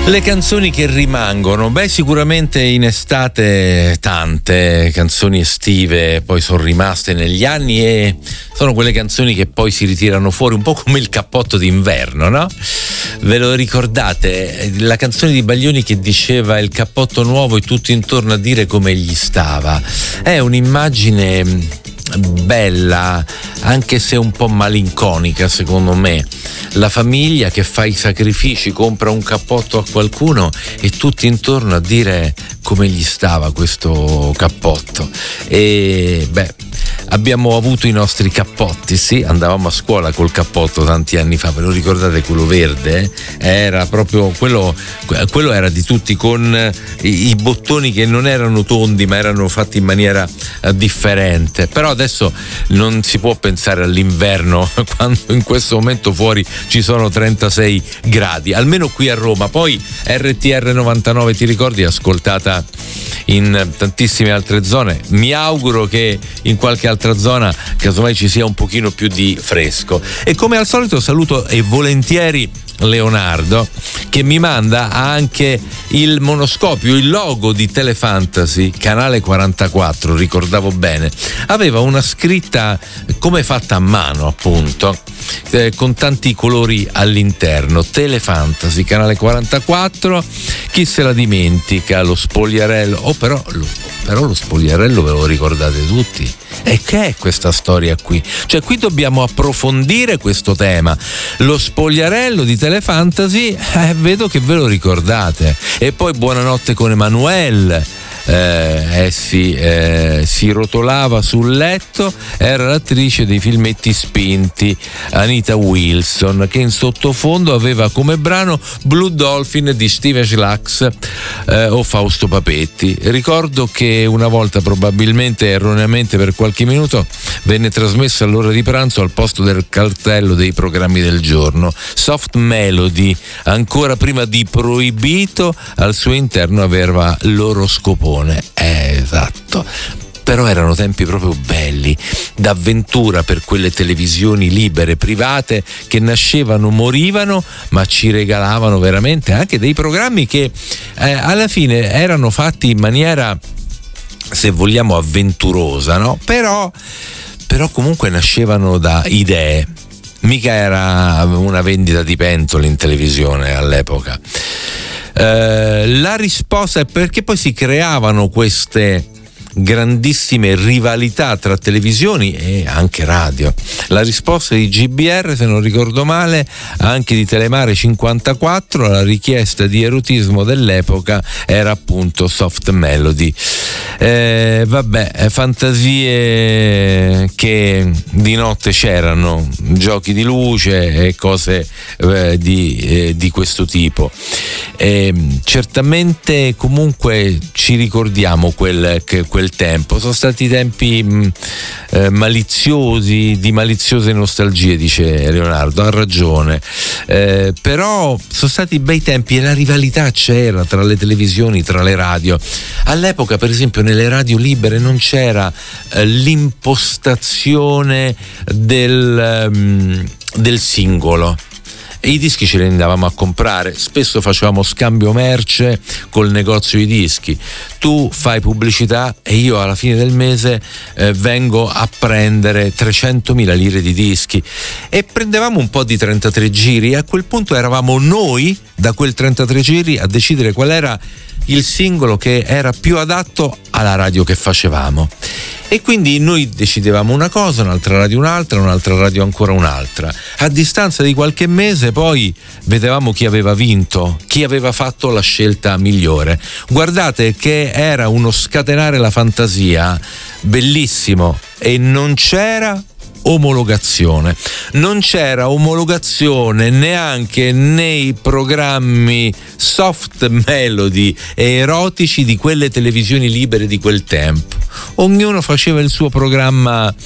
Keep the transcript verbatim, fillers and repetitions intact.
Le canzoni che rimangono, beh sicuramente in estate tante canzoni estive poi sono rimaste negli anni e sono quelle canzoni che poi si ritirano fuori un po' come il cappotto d'inverno, no? Ve lo ricordate? La canzone di Baglioni che diceva il cappotto nuovo e tutti intorno a dire come gli stava. È un'immagine bella, anche se un po' malinconica secondo me. La famiglia che fa i sacrifici, compra un cappotto a qualcuno e tutti intorno a dire come gli stava questo cappotto. E beh, abbiamo avuto i nostri cappotti, sì, andavamo a scuola col cappotto tanti anni fa, ve lo ricordate quello verde? Era proprio quello, quello era di tutti, con i, i bottoni che non erano tondi ma erano fatti in maniera uh, differente. Però adesso non si può pensare all'inverno quando in questo momento fuori ci sono trentasei gradi, almeno qui a Roma. Poi R T R novantanove, ti ricordi, ascoltata in tantissime altre zone. Mi auguro che in qualche altra zona casomai ci sia un pochino più di fresco. E come al solito saluto e volentieri Leonardo, che mi manda anche il monoscopio, il logo di Telefantasy, canale quarantaquattro, ricordavo bene. Aveva una scritta come fatta a mano, appunto, eh, con tanti colori all'interno. Telefantasy, canale quarantaquattro, chi se la dimentica, lo spogliarello. Oh, però lo, però lo spogliarello ve lo ricordate tutti? E che è questa storia qui? Cioè, qui dobbiamo approfondire questo tema. Lo spogliarello di Telefantasy, eh, vedo che ve lo ricordate. E poi Buonanotte con Emanuele. Eh, eh sì, eh, si rotolava sul letto, era l'attrice dei filmetti spinti Anita Wilson, che in sottofondo aveva come brano Blue Dolphin di Steve Schlax eh, o Fausto Papetti. Ricordo che una volta, probabilmente erroneamente per qualche minuto, venne trasmessa all'ora di pranzo al posto del cartello dei programmi del giorno. Soft Melody, ancora prima di Proibito, al suo interno aveva l'oroscopone. Eh, esatto. Però erano tempi proprio belli, d'avventura per quelle televisioni libere, private, che nascevano, morivano, ma ci regalavano veramente anche dei programmi che eh, alla fine erano fatti in maniera, se vogliamo, avventurosa, no? Però, però comunque nascevano da idee. Mica era una vendita di pentole in televisione all'epoca. Eh, la risposta è perché poi si creavano queste grandissime rivalità tra televisioni e anche radio. La risposta di G B R, se non ricordo male, anche di Telemare cinquantaquattro, alla richiesta di erotismo dell'epoca, era appunto Soft Melody. Eh, vabbè, fantasie che di notte c'erano, giochi di luce e cose eh, di, eh, di questo tipo. Eh, certamente comunque ci ricordiamo quel, che, quel tempo. Sono stati tempi mh, eh, maliziosi, di maliziose nostalgie, dice Leonardo, ha ragione. Eh, però sono stati bei tempi e la rivalità c'era tra le televisioni, tra le radio. All'epoca, per esempio, nelle radio libere non c'era eh, l'impostazione del, um, del singolo. I dischi ce li andavamo a comprare, spesso facevamo scambio merce col negozio di dischi. Tu fai pubblicità e io alla fine del mese eh, vengo a prendere trecentomila lire di dischi e prendevamo un po' di trentatré giri e a quel punto eravamo noi, da quel trentatré giri, a decidere qual era il singolo che era più adatto alla radio che facevamo. E quindi noi decidevamo una cosa, un'altra radio un'altra, un'altra radio ancora un'altra. A distanza di qualche mese poi vedevamo chi aveva vinto, chi aveva fatto la scelta migliore. Guardate che era uno scatenare la fantasia bellissimo e non c'era omologazione. Non c'era omologazione neanche nei programmi soft melody e erotici di quelle televisioni libere di quel tempo. Ognuno faceva il suo programma